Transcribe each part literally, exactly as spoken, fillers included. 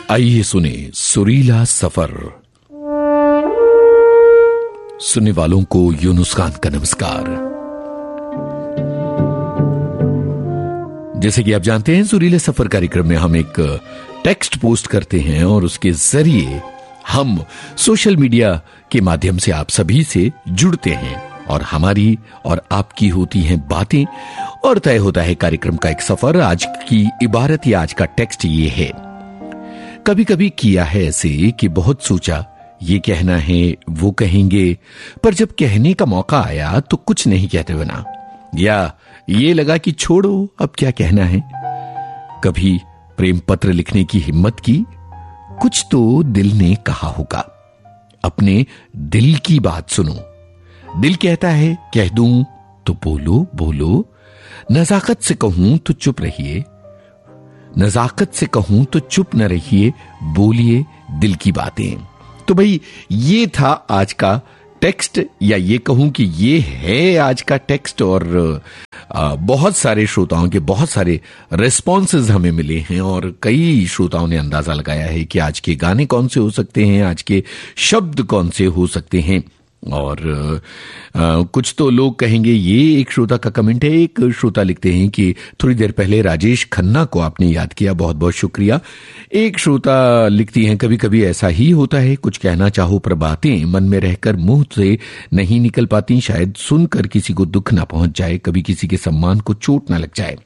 आइए सुने सुरीला सफर। सुनने वालों को यूनुस खान का नमस्कार। जैसे कि आप जानते हैं, सुरीले सफर कार्यक्रम में हम एक टेक्स्ट पोस्ट करते हैं और उसके जरिए हम सोशल मीडिया के माध्यम से आप सभी से जुड़ते हैं और हमारी और आपकी होती हैं बातें और तय होता है कार्यक्रम का एक सफर। आज की इबारत या आज का टेक्स्ट ये है। कभी कभी किया है ऐसे कि बहुत सोचा, ये कहना है वो कहेंगे, पर जब कहने का मौका आया तो कुछ नहीं कहते बना, या ये लगा कि छोड़ो अब क्या कहना है। कभी प्रेम पत्र लिखने की हिम्मत की, कुछ तो दिल ने कहा होगा। अपने दिल की बात सुनो। दिल कहता है कह दूं तो बोलो बोलो, नजाकत से कहूं तो चुप रहिए, नजाकत से कहूं तो चुप न रहिए, बोलिए दिल की बातें। तो भाई ये था आज का टेक्स्ट, या ये कहूं कि ये है आज का टेक्स्ट। और आ, बहुत सारे श्रोताओं के बहुत सारे रिस्पॉन्सेज हमें मिले हैं और कई श्रोताओं ने अंदाजा लगाया है कि आज के गाने कौन से हो सकते हैं, आज के शब्द कौन से हो सकते हैं। और आ, कुछ तो लोग कहेंगे, ये एक श्रोता का कमेंट है। एक श्रोता लिखते हैं कि थोड़ी देर पहले राजेश खन्ना को आपने याद किया, बहुत बहुत शुक्रिया। एक श्रोता लिखती हैं, कभी कभी ऐसा ही होता है, कुछ कहना चाहो पर बातें मन में रहकर मुंह से नहीं निकल पाती, शायद सुनकर किसी को दुख ना पहुंच जाए, कभी किसी के सम्मान को चोट ना लग जाए।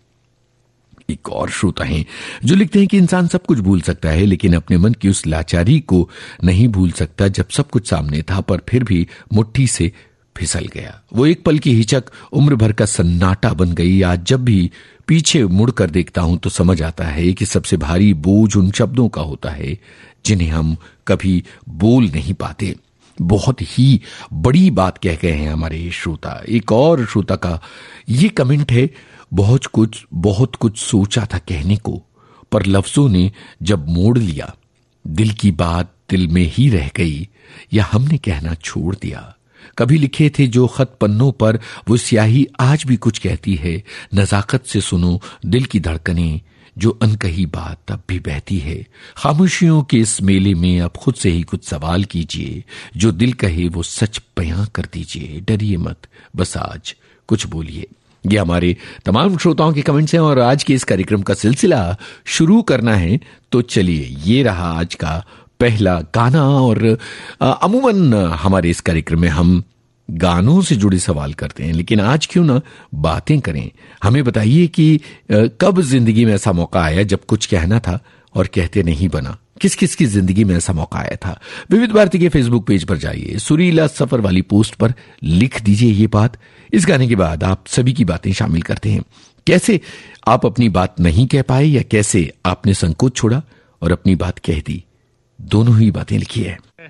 एक और श्रोता हैं जो लिखते हैं कि इंसान सब कुछ भूल सकता है लेकिन अपने मन की उस लाचारी को नहीं भूल सकता जब सब कुछ सामने था पर फिर भी मुट्ठी से फिसल गया। वो एक पल की हिचक उम्र भर का सन्नाटा बन गई। आज जब भी पीछे मुड़कर देखता हूं तो समझ आता है कि सबसे भारी बोझ उन शब्दों का होता है जिन्हें हम कभी बोल नहीं पाते। बहुत ही बड़ी बात कह गए हैं हमारे श्रोता। एक और श्रोता का ये कमेंट है, बहुत कुछ बहुत कुछ सोचा था कहने को, पर लफ्जों ने जब मोड़ लिया, दिल की बात दिल में ही रह गई, या हमने कहना छोड़ दिया। कभी लिखे थे जो खत पन्नों पर, वो स्याही आज भी कुछ कहती है। नजाकत से सुनो दिल की धड़कनें, जो अनकही बात अब भी बहती है। खामोशियों के इस मेले में अब खुद से ही कुछ सवाल कीजिए, जो दिल कहे वो सच बयां कर दीजिए। डरिए मत, बस आज कुछ बोलिए। ये हमारे तमाम श्रोताओं के कमेंट्स हैं और आज के इस कार्यक्रम का सिलसिला शुरू करना है तो चलिए, ये रहा आज का पहला गाना। और अमूमन हमारे इस कार्यक्रम में हम गानों से जुड़े सवाल करते हैं, लेकिन आज क्यों ना बातें करें। हमें बताइए कि कब जिंदगी में ऐसा मौका आया जब कुछ कहना था और कहते नहीं बना। किस किस की जिंदगी में ऐसा मौका आया था। विविध भारती के फेसबुक पेज पर जाइए, सुरीला सफर वाली पोस्ट पर लिख दीजिए ये बात। इस गाने के बाद आप सभी की बातें शामिल करते हैं। कैसे आप अपनी बात नहीं कह पाए, या कैसे आपने संकोच छोड़ा और अपनी बात कह दी। दोनों ही बातें लिखी है।